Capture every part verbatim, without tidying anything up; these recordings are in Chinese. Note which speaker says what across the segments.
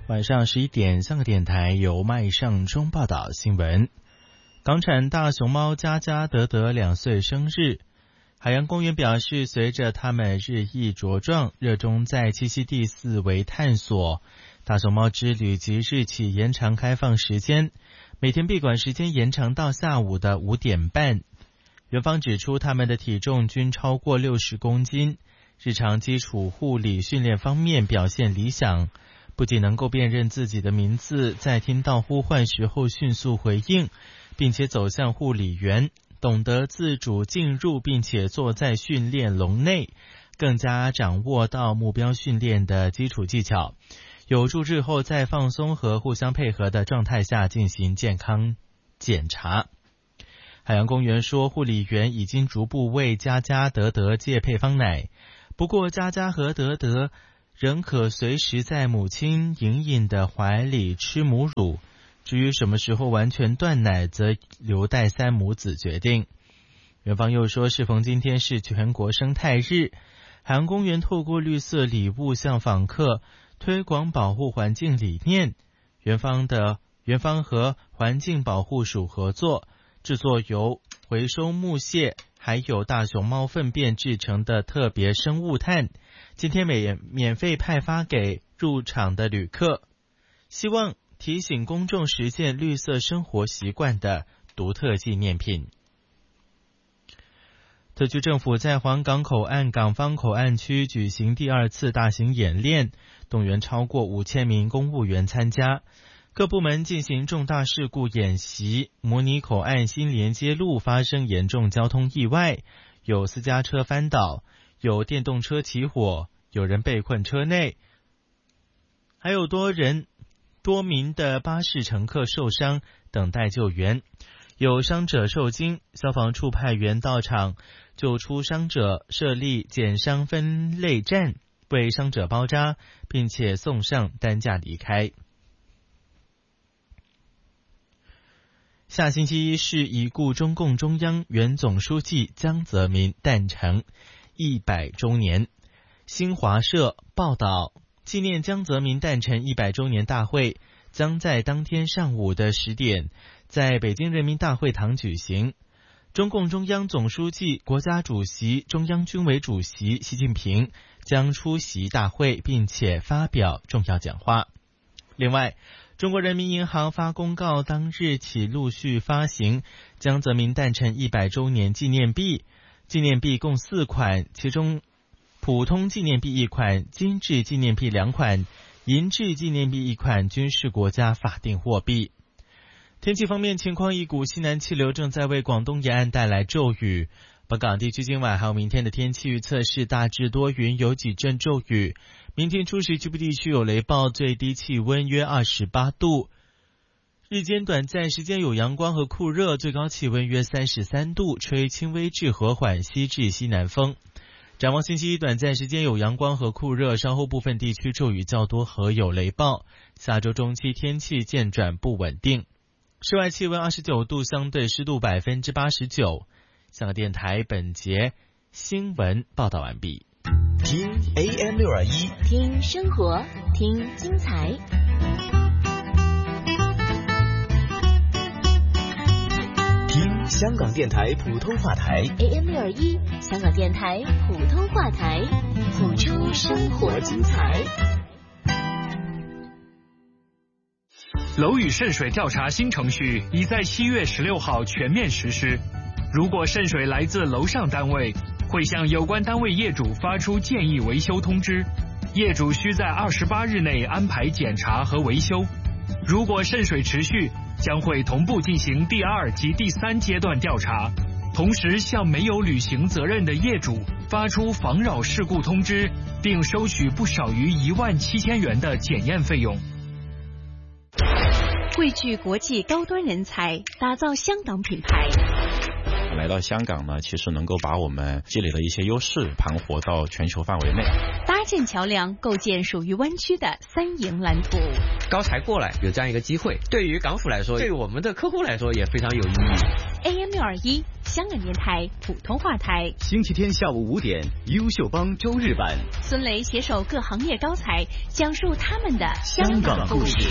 Speaker 1: 晚上十一点，香港电台由麦尚中报道新闻。港产大熊猫佳佳德德两岁生日，海洋公园表示，随着他们日益茁壮，热衷在栖息地四围探索，大熊猫之旅即日起延长开放时间，每天闭馆时间延长到下午的五点半。园方指出，他们的体重均超过六十公斤，日常基础护理训练方面表现理想，不仅能够辨认自己的名字，在听到呼唤时候迅速回应，并且走向护理员，懂得自主进入并且坐在训练笼内，更加掌握到目标训练的基础技巧，有助日后在放松和互相配合的状态下进行健康检查。海洋公园说，护理员已经逐步为佳佳德德戒配方奶，不过佳佳和德德仍可随时在母亲莹莹的怀里吃母乳，至于什么时候完全断奶，则留待三母子决定。园方又说，适逢今天是全国生态日，海洋公园透过绿色礼物向访客推广保护环境理念。园方的园方和环境保护署合作，制作由回收木屑还有大熊猫粪便制成的特别生物炭，今天免免费派发给入场的旅客，希望提醒公众实践绿色生活习惯的独特纪念品。特区政府在黄港口岸港方口岸区举行第二次大型演练，动员超过五千名公务员参加，各部门进行重大事故演习，模拟口岸新连接路发生严重交通意外，有私家车翻倒，有电动车起火，有人被困车内，还有多人多名的巴士乘客受伤，等待救援，有伤者受惊，消防处派员到场救出伤者，设立减伤分类站，为伤者包扎，并且送上担架离开。下星期一是已故中共中央原总书记江泽民诞辰一百周年。新华社报道，纪念江泽民诞辰一百周年大会将在当天上午的十点在北京人民大会堂举行。中共中央总书记、国家主席、中央军委主席习近平将出席大会，并且发表重要讲话。另外，中国人民银行发公告，当日起陆续发行江泽民诞辰一百周年纪念币，纪念币共四款，其中普通纪念币一款，金质纪念币两款，银质纪念币一款均是国家法定货币。天气方面情况，一股西南气流正在为广东沿岸带来骤雨。本港地区今晚还有明天的天气预测是大致多云，有几阵骤雨。明天初时局部地区有雷暴，最低气温约二十八度。日间短暂时间有阳光和酷热，最高气温约三十三度，吹轻微至和缓西至西南风。展望星期一，短暂时间有阳光和酷热，稍后部分地区骤雨较多和有雷暴。下周中期天气渐转不稳定。室外气温二十九度，相对湿度百分之八十九。香港电台本节新闻报道完毕。
Speaker 2: 听 A M 六二一，
Speaker 3: 听生活，听精彩。
Speaker 2: 听香港电台普通话台
Speaker 3: A M 六二一，香港电台普通话台，谱出生活精彩。
Speaker 4: 楼宇渗水调查新程序已在七月十六号全面实施。如果渗水来自楼上单位，会向有关单位业主发出建议维修通知，业主需在二十八日内安排检查和维修。如果渗水持续，将会同步进行第二及第三阶段调查，同时向没有履行责任的业主发出防扰事故通知，并收取不少于一万七千元的检验费用。
Speaker 5: 汇聚国际高端人才，打造香港品牌。
Speaker 6: 来到香港呢，其实能够把我们积累的一些优势盘活到全球范围内，
Speaker 5: 搭建桥梁，构建属于湾区的三赢蓝图。
Speaker 7: 高才过来有这样一个机会，对于港府来说，对于我们的客户来说也非常有意义。
Speaker 5: A M 六二一，香港电台普通话台。
Speaker 2: 星期天下午五点，优秀帮周日版，
Speaker 5: 孙雷携手各行业高才，讲述他们的
Speaker 2: 香港故事。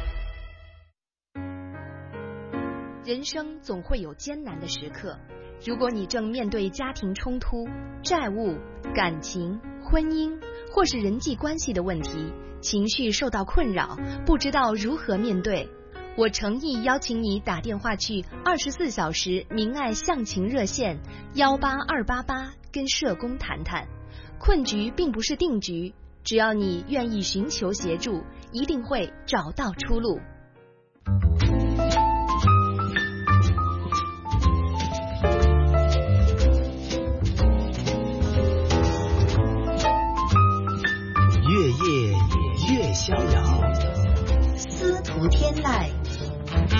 Speaker 7: 人生总会有艰难的时刻，如果你正面对家庭冲突、债务、感情、婚姻或是人际关系的问题，情绪受到困扰，不知道如何面对，我诚意邀请你打电话去二十四小时明爱向晴热线幺八二八八，跟社工谈谈。困局并不是定局，只要你愿意寻求协助，一定会找到出路。